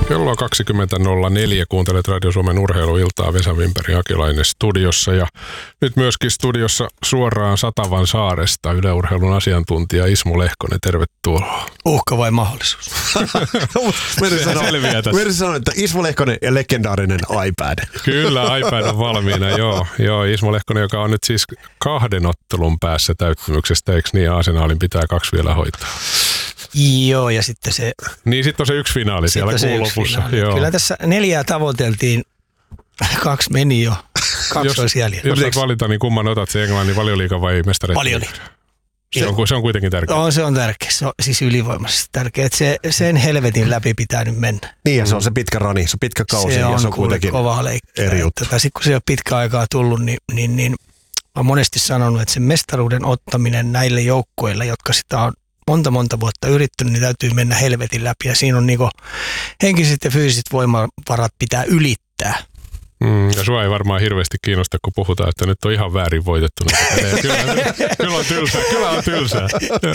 Kello on 20.04, kuuntelet Radio Suomen urheiluiltaa, Vesa Wimberg Akilainen studiossa ja nyt myöskin studiossa suoraan Satavan saaresta Yle-urheilun asiantuntija Ismo Lehkonen, tervetuloa. Uhka vai mahdollisuus? Mersi sanoi, että Ismo Lehkonen ja legendaarinen iPad. Kyllä, iPad on valmiina, joo. Ismo Lehkonen, joka on nyt siis 2 ottelun päässä täyttymyksestä, eikö niin? Arsenalin pitää 2 vielä hoitaa. Joo, ja sitten se... Niin, sitten on se yksi finaali siellä kuun lopussa. Joo. Kyllä tässä 4 tavoiteltiin, 2 meni jo, 2 olisi jäljellä. Jos saat valita, niin kumman otat, se Englannin Valioliiga vai mestareiden? Valioliiga. Se on kuitenkin tärkeä. Se on tärkeä, se on siis ylivoimaisesti tärkeä. Että sen helvetin läpi pitää nyt mennä. Niin, ja se on se pitkä rani, se pitkä kausi. Se on, ja se on kuitenkin kova leikki. eri juttu. Sitten kun se ei ole pitkä aikaa tullut, niin mä oon monesti sanonut, että sen mestaruuden ottaminen näille joukkueille, jotka sitä on monta vuotta yrittänyt, niin täytyy mennä helvetin läpi. Ja siinä on niinku henkiset ja fyysiset voimavarat pitää ylittää. Ja sua ei varmaan hirveästi kiinnosta, kun puhutaan, että nyt on ihan väärin voitettu. Kyllä on tylsää.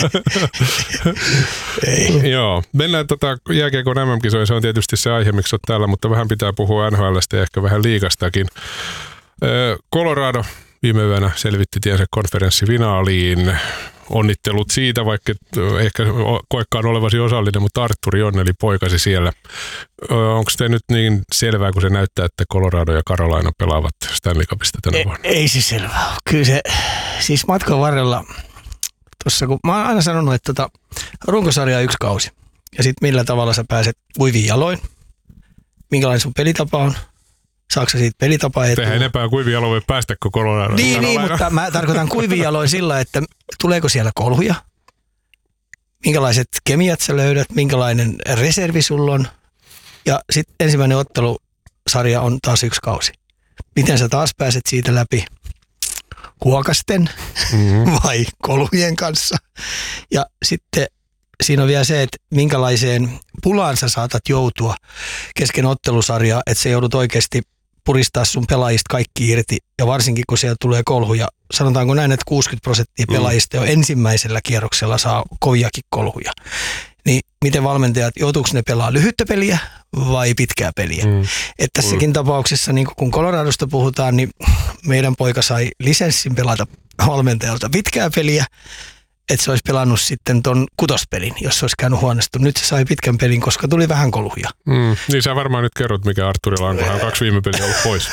Ei. Joo, mennään jääkiekon MM-kisoihin. Se on tietysti se aihe, miksi olet täällä, mutta vähän pitää puhua NHL:stä ja ehkä vähän liigastakin. Colorado viime yönä selvitti tiensä konferenssifinaaliin. Onnittelut siitä, vaikka ehkä koekkaan olevasi osallinen, mutta Artturi onneli poikasi siellä. Onko se nyt niin selvää, kun se näyttää, että Colorado ja Carolina pelaavat Stanley Cupista tänä vuonna? Ei se selvää. Kyllä se, siis matkan varrella, tossa, kun mä oon aina sanonut, että runkosarja on 1 kausi. Ja sitten millä tavalla sä pääset kuiviin jaloin, minkälainen sun pelitapa on. Saatko siitä pelitapaa etua? Tehän enempää kuivin jaloin voi päästä kuin Colorado. Niin, mutta mä tarkoitan kuivin jaloin sillä, että tuleeko siellä kolhuja, minkälaiset kemiat sä löydät, minkälainen reservi sulla on. Ja sitten ensimmäinen ottelusarja on taas 1 kausi. Miten sä taas pääset siitä läpi? Huokasten vai kolhujen kanssa? Ja sitten siinä on vielä se, että minkälaiseen pulaan sä saatat joutua kesken ottelusarjaa, että sä joudut oikeasti puristaa sun pelaajista kaikki irti. Ja varsinkin, kun siellä tulee kolhuja, sanotaanko näin, että 60% pelaajista jo ensimmäisellä kierroksella saa koviakin kolhuja. Niin miten valmentajat, joutuuko ne pelaa lyhyttä peliä vai pitkää peliä? Että tässäkin tapauksessa, niin kun Coloradosta puhutaan, niin meidän poika sai lisenssin pelata valmentajalta pitkää peliä, että se olisi pelannut sitten ton 6. pelin, jos se olisi käynyt huonestunut. Nyt se sai pitkän pelin, koska tuli vähän kolhuja. Niin sä varmaan nyt kerrot, mikä Artturilla on, kun hän on 2 viime peliä ollut pois.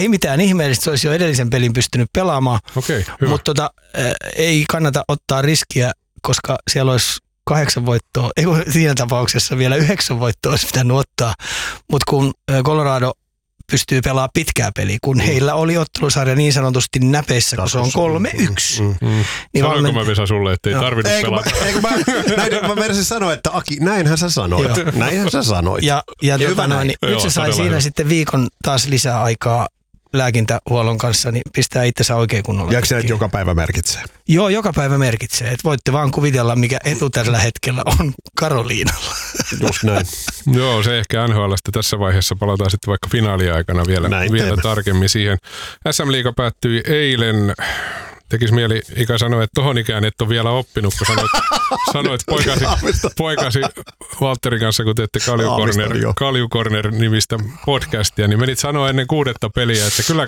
Okei, hyvä. Mutta ei kannata ottaa riskiä, koska siellä olisi 8 voittoa, ei siinä tapauksessa vielä 9 voittoa olisi pitänyt ottaa. Mutta kun Colorado pystyy pelaamaan pitkää peliä, kun heillä oli ottelusarja niin sanotusti näpeissä, kun se on 3-1. Niin sanoinko mä Vesa sulle, että ei tarvinnut pelata? Mä verisin sanoa, että Aki, näinhän sä sanoit. Näinhän sä sanoit. Ja nyt se sai siinä sitten viikon taas lisää aikaa lääkintähuollon kanssa, niin pistää itsensä oikein kunnolla. Jääkö se, että joka päivä merkitsee? Joo, joka päivä merkitsee. Et voitte vaan kuvitella, mikä etu tällä hetkellä on Karoliinalla. Just näin. Joo, se ehkä NHL:stä tässä vaiheessa. Palataan sitten vaikka finaaliaikana vielä tarkemmin siihen. SM-liiga päättyi eilen. Tekisi mieli Ika sanoa, että tohon ikään et ole vielä oppinut, kun sanoit poikasi Valtterin kanssa, kun teette Kalju Corner nimistä podcastia, niin menit sanoa ennen 6. peliä, että kyllä